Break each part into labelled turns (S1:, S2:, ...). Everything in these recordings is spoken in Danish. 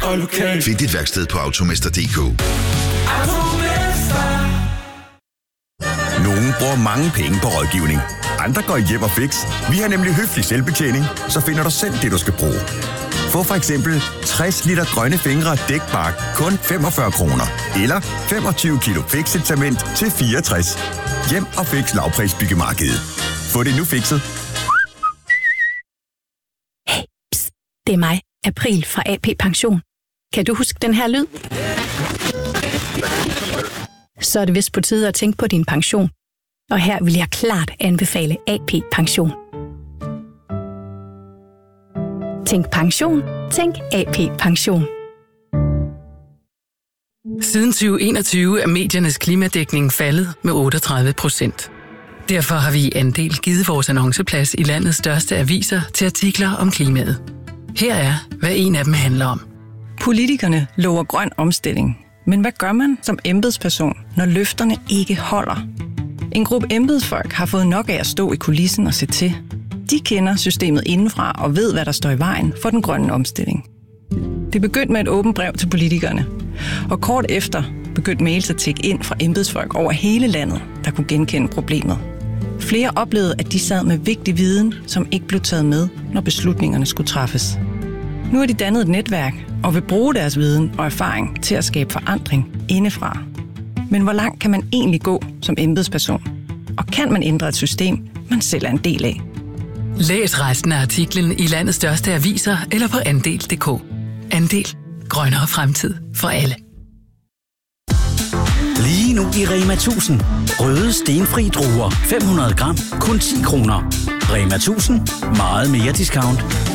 S1: og lokal.
S2: Find dit værksted på Automester.dk.
S3: Nogle bruger mange penge på rådgivning. Andre går hjem og fix. Vi har nemlig høflig selvbetjening, så finder du selv det, du skal bruge. Få for eksempel 60 liter grønne fingre dækbark kun 45 kroner. Eller 25 kilo Fix-et-cement til 64. Hjem og fix lavprisbyggemarkedet. Få det nu fikset.
S4: Hey, pst, det er mig, April fra AP Pension. Kan du huske den her lyd? Så er det vist på tide at tænke på din pension. Og her vil jeg klart anbefale AP Pension. Tænk pension. Tænk AP Pension.
S5: Siden 2021 er mediernes klimadækning faldet med 38%. Derfor har vi i Andel givet vores annonceplads i landets største aviser til artikler om klimaet. Her er, hvad en af dem handler om.
S6: Politikerne lover grøn omstilling. Men hvad gør man som embedsperson, når løfterne ikke holder? En gruppe embedsfolk har fået nok af at stå i kulissen og se til. De kender systemet indenfra og ved, hvad der står i vejen for den grønne omstilling. Det begyndte med et åbent brev til politikerne. Og kort efter begyndte mails at tikke ind fra embedsfolk over hele landet, der kunne genkende problemet. Flere oplevede, at de sad med vigtig viden, som ikke blev taget med, når beslutningerne skulle træffes. Nu har de dannet et netværk og vil bruge deres viden og erfaring til at skabe forandring indefra. Men hvor langt kan man egentlig gå som embedsperson? Og kan man ændre et system, man selv er en del af?
S5: Læs resten af artiklen i landets største aviser eller på andel.dk. Andel. Grønnere fremtid for alle.
S7: Lige nu i Rema 1000. Røde stenfri druer 500 gram, kun 10 kroner. Rema 1000. Meget mere discount.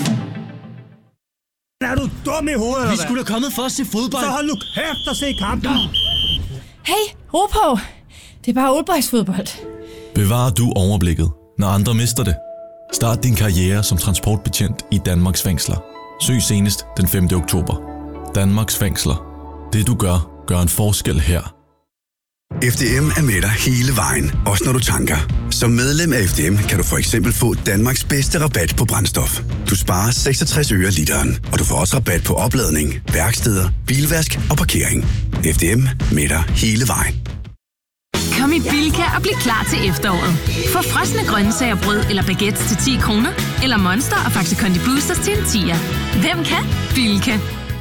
S8: Er du dum i hovedet?
S9: Vi skulle da kommet for at se fodbold.
S8: Så hold nu kæft og se kampen.
S10: Hey, ro på. Det er bare oldboysfodbold.
S11: Bevarer du overblikket, når andre mister det? Start din karriere som transportbetjent i Danmarks fængsler. Søg senest den 5. oktober. Danmarks fængsler. Det du gør, gør en forskel her.
S2: FDM er med dig hele vejen, også når du tanker. Som medlem af FDM kan du for eksempel få Danmarks bedste rabat på brændstof. Du sparer 66 øre literen, og du får også rabat på opladning, værksteder, bilvask og parkering. FDM med dig hele vejen.
S12: Kom i Bilka og bliv klar til efteråret. Få frosne grøntsager, brød eller baguettes til 10 kroner, eller Monster og Faxe Kondi Boosters til en 10'er. Hvem kan? Bilka.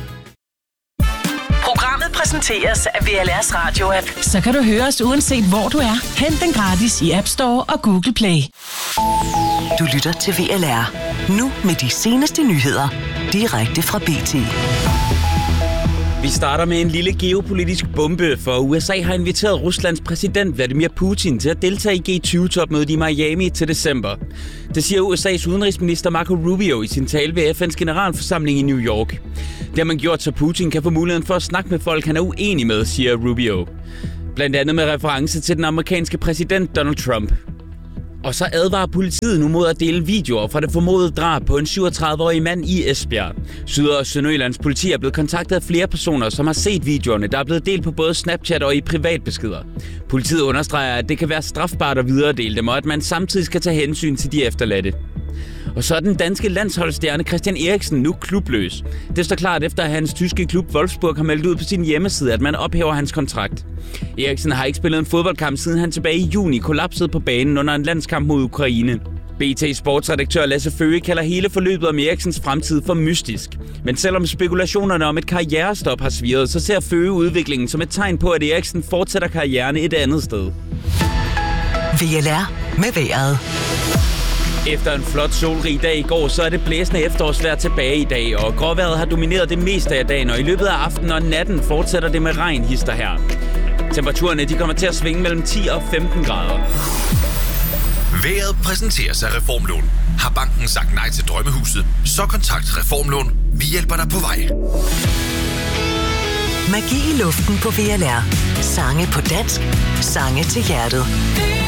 S13: Programmet præsenteres af VLR's radio-app.
S14: Så kan du høre os uanset hvor du er. Hent den gratis i App Store og Google Play.
S13: Du lytter til VLR. Nu med de seneste nyheder. Direkte fra BT.
S15: Vi starter med en lille geopolitisk bombe, for USA har inviteret Ruslands præsident Vladimir Putin til at deltage i G20-topmødet i Miami til december. Det siger USA's udenrigsminister Marco Rubio i sin tale ved FN's generalforsamling i New York. Det har man gjort, så Putin kan få muligheden for at snakke med folk, han er uenig med, siger Rubio. Blandt andet med reference til den amerikanske præsident Donald Trump. Og så advarer politiet nu mod at dele videoer fra det formodede drab på en 37-årig mand i Esbjerg. Syd- og Sønderjyllands politi er blevet kontaktet af flere personer, som har set videoerne, der er blevet delt på både Snapchat og i privatbeskeder. Politiet understreger, at det kan være strafbart at videredele dem, og at man samtidig skal tage hensyn til de efterladte. Og så er den danske landsholdsstjerne Christian Eriksen nu klubløs. Det står klart efter, at hans tyske klub Wolfsburg har meldt ud på sin hjemmeside, at man ophæver hans kontrakt. Eriksen har ikke spillet en fodboldkamp, siden han tilbage i juni kollapsede på banen under en landskamp mod Ukraine. BT sportsredaktør Lasse Føge kalder hele forløbet om Eriksens fremtid for mystisk. Men selvom spekulationerne om et karrierestop har svirret, så ser Føge udviklingen som et tegn på, at Eriksen fortsætter karrieren et andet sted.
S13: VLR med vejret.
S15: Efter en flot solrig dag i går, så er det blæsende efterårsvejr tilbage i dag, og gråvejret har domineret det meste af dagen, og i løbet af aftenen og natten fortsætter det med regn hister her. Temperaturerne de kommer til at svinge mellem 10 og 15 grader.
S16: Vejret præsenteres af Reformlån. Har banken sagt nej til drømmehuset, så kontakt Reformlån. Vi hjælper dig på vej.
S13: Magi i luften på VLR. Sange på dansk. Sange til hjertet.